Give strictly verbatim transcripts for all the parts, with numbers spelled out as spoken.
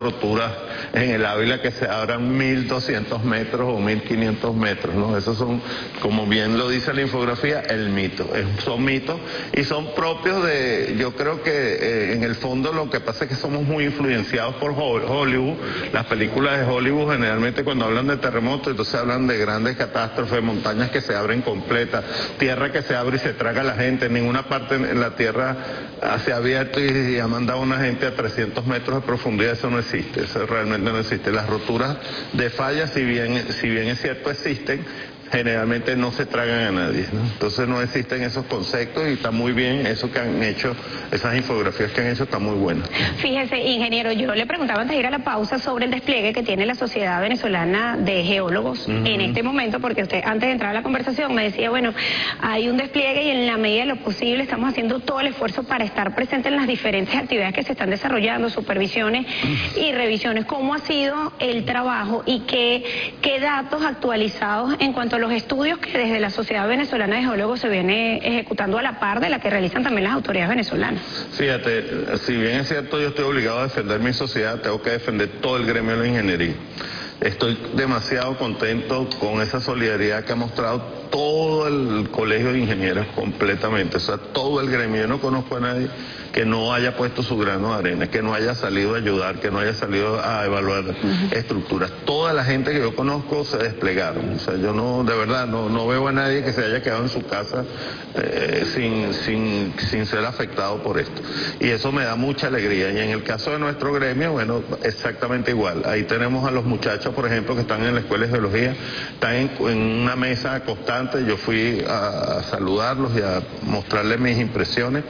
roturas en el Ávila que se abran mil doscientos metros o mil quinientos metros, ¿no? Esos son, como bien lo dice la infografía, el mito. Es, son mitos y son propios de, yo creo que eh, en el fondo lo que pasa es que somos muy influenciados por Hollywood. Las películas de Hollywood generalmente cuando hablan de terremotos, entonces hablan de grandes catástrofes, montañas que se abren completas, tierra que se abre y se traga a la gente. En ninguna parte en la tierra se ha abierto y, y ha mandado a una gente a trescientos metros de profundidad. Eso no existe, eso realmente no existe. Las roturas de fallas, si bien, si bien es cierto existen, generalmente no se tragan a nadie, ¿no? Entonces no existen esos conceptos y está muy bien eso que han hecho, esas infografías que han hecho están muy buenas. Fíjese, ingeniero, yo le preguntaba antes de ir a la pausa sobre el despliegue que tiene la Sociedad Venezolana de Geólogos uh-huh. en este momento, porque usted antes de entrar a la conversación me decía, bueno, hay un despliegue y en la medida de lo posible estamos haciendo todo el esfuerzo para estar presentes en las diferentes actividades que se están desarrollando, supervisiones uh-huh. y revisiones. ¿Cómo ha sido el trabajo y qué, qué datos actualizados en cuanto a los estudios que desde la Sociedad Venezolana de Geólogos se viene ejecutando a la par de la que realizan también las autoridades venezolanas? Fíjate, si bien es cierto yo estoy obligado a defender mi sociedad, tengo que defender todo el gremio de la ingeniería. Estoy demasiado contento con esa solidaridad que ha mostrado todo el colegio de ingenieros completamente, o sea, todo el gremio. Yo no conozco a nadie que no haya puesto su grano de arena, que no haya salido a ayudar, que no haya salido a evaluar uh-huh. estructuras. Toda la gente que yo conozco se desplegaron, o sea, yo no, de verdad, no, no veo a nadie que se haya quedado en su casa eh, sin, sin, sin ser afectado por esto. Y eso me da mucha alegría. Y en el caso de nuestro gremio, bueno, exactamente igual. Ahí tenemos a los muchachos, por ejemplo, que están en la Escuela de Geología, están en, en una mesa constante. Yo fui a, a saludarlos y a mostrarles mis impresiones.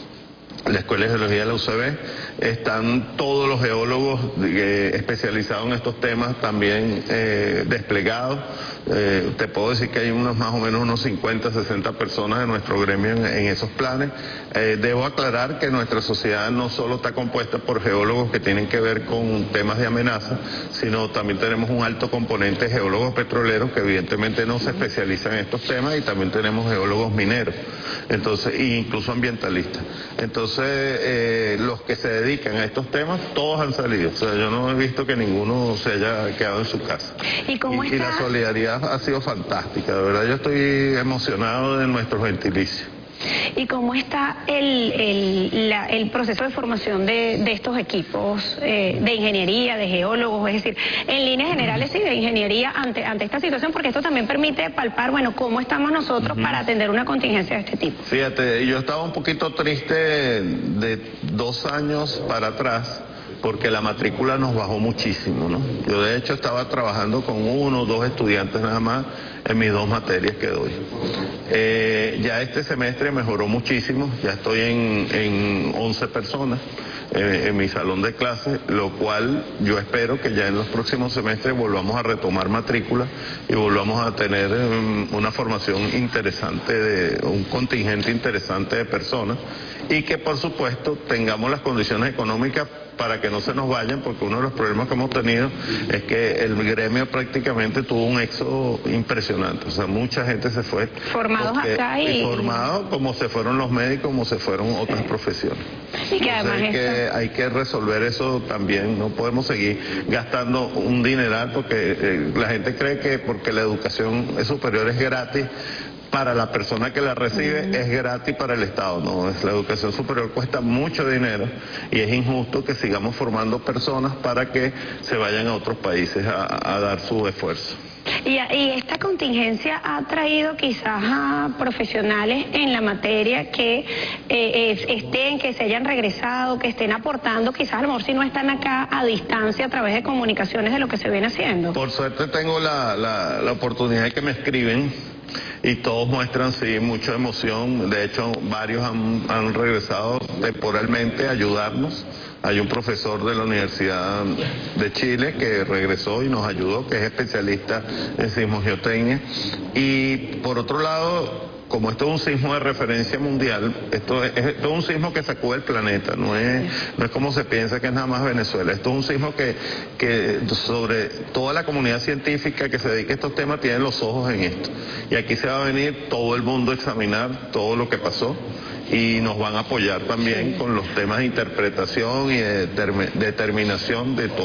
La Escuela de Geología de la U C B, están todos los geólogos eh, especializados en estos temas también eh, desplegados. Eh, te puedo decir que hay unos más o menos unos cincuenta, sesenta personas de nuestro gremio en, en esos planes. Eh, debo aclarar que nuestra sociedad no solo está compuesta por geólogos que tienen que ver con temas de amenaza, sino también tenemos un alto componente de geólogos petroleros que evidentemente no se especializan en estos temas, y también tenemos geólogos mineros, entonces, e incluso ambientalistas. Entonces, eh, los que se dedican a estos temas, todos han salido. O sea, yo no he visto que ninguno se haya quedado en su casa. ¿Y cómo y, está? y la solidaridad ha sido fantástica, de verdad yo estoy emocionado de nuestro gentilicio. ¿Y cómo está el, el, la, el proceso de formación de, de estos equipos eh, de ingeniería, de geólogos? Es decir, en líneas generales sí, de ingeniería ante, ante esta situación, porque esto también permite palpar, bueno, cómo estamos nosotros uh-huh. para atender una contingencia de este tipo. Fíjate, yo estaba un poquito triste de dos años para atrás, porque la matrícula nos bajó muchísimo, ¿no? Yo de hecho estaba trabajando con uno o dos estudiantes nada más en mis dos materias que doy. Eh, ya este semestre mejoró muchísimo, ya estoy en, en once personas eh, en mi salón de clases, lo cual yo espero que ya en los próximos semestres volvamos a retomar matrícula y volvamos a tener um, una formación interesante, de un contingente interesante de personas, y que por supuesto tengamos las condiciones económicas para que no se nos vayan, porque uno de los problemas que hemos tenido es que el gremio prácticamente tuvo un éxodo impresionante, o sea, mucha gente se fue. Formados porque, acá y... y formados como se fueron los médicos, como se fueron otras profesiones. Y que además hay, que, hay que resolver eso también, no podemos seguir gastando un dineral, porque eh, la gente cree que porque la educación es superior es gratis, para la persona que la recibe uh-huh. es gratis para el Estado. No, es la educación superior cuesta mucho dinero y es injusto que sigamos formando personas para que se vayan a otros países a, a dar su esfuerzo. Y, y esta contingencia ha traído quizás a profesionales en la materia que eh, es, estén, que se hayan regresado, que estén aportando, quizás a lo mejor si no están acá a distancia a través de comunicaciones de lo que se viene haciendo. Por suerte tengo la, la, la oportunidad de que me escriben y todos muestran sí mucha emoción. De hecho, varios han, han regresado temporalmente a ayudarnos. Hay un profesor de la Universidad de Chile que regresó y nos ayudó, que es especialista en sismogeotecnia. Y por otro lado, como esto es un sismo de referencia mundial, esto es, esto es un sismo que sacude el planeta, no es, no es como se piensa que es nada más Venezuela. Esto es un sismo que, que sobre toda la comunidad científica que se dedica a estos temas tiene los ojos en esto. Y aquí se va a venir todo el mundo a examinar todo lo que pasó y nos van a apoyar también con los temas de interpretación y de determinación de todo.